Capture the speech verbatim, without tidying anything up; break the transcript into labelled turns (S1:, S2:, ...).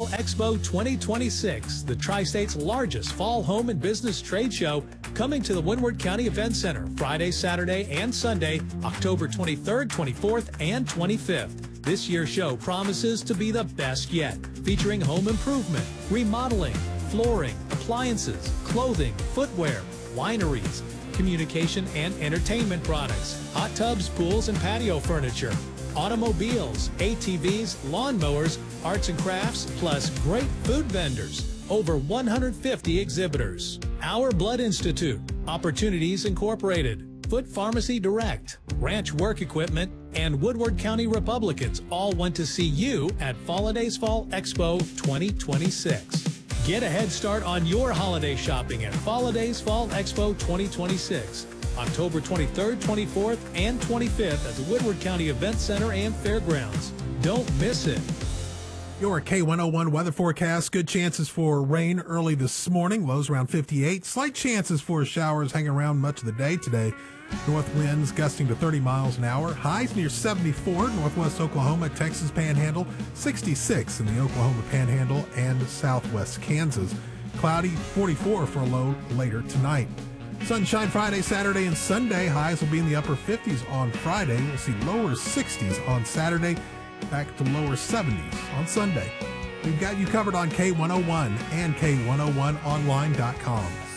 S1: Expo twenty twenty-six, the Tri-State's largest fall home and business trade show, coming to the Windward County Event Center Friday, Saturday, and Sunday, October twenty-third, twenty-fourth, and twenty-fifth. This year's show promises to be the best yet, featuring home improvement, remodeling, flooring, appliances, clothing, footwear, wineries, communication and entertainment products, hot tubs, pools, and patio furniture, automobiles, A T Vs, lawnmowers, arts and crafts, plus great food vendors. Over one hundred fifty exhibitors. Our Blood Institute, Opportunities Incorporated, Foot Pharmacy Direct, Ranch Work Equipment, and Woodward County Republicans all want to see you at Holidays Fall Expo twenty twenty-six. Get a head start on your holiday shopping at Holidays Fall Expo twenty twenty-six, October twenty-third, twenty-fourth, and twenty-fifth at the Woodward County Event Center and Fairgrounds. Don't miss it.
S2: Your K one oh one weather forecast. Good chances for rain early this morning. Lows around fifty-eight. Slight chances for showers hanging around much of the day today. North winds gusting to thirty miles an hour. Highs near seventy-four. Northwest Oklahoma, Texas Panhandle. sixty-six in the Oklahoma Panhandle and southwest Kansas. Cloudy, forty-four for a low later tonight. Sunshine Friday, Saturday, and Sunday. Highs will be in the upper fifties on Friday. We'll see lower sixties on Saturday. Back to lower seventies on Sunday. We've got you covered on K one oh one and K one oh one online dot com.